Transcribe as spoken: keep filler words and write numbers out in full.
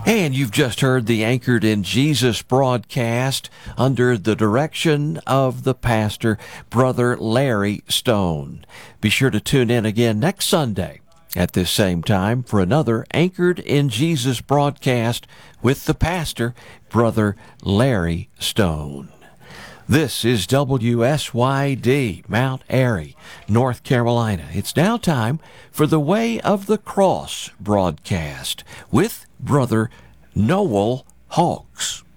And you've just heard the Anchored in Jesus broadcast under the direction of the pastor, Brother Larry Stone. Be sure to tune in again next Sunday at this same time for another Anchored in Jesus broadcast with the pastor, Brother Larry Stone. This is W S Y D, Mount Airy, North Carolina. It's now time for the Way of the Cross broadcast with Brother Noel Hawks.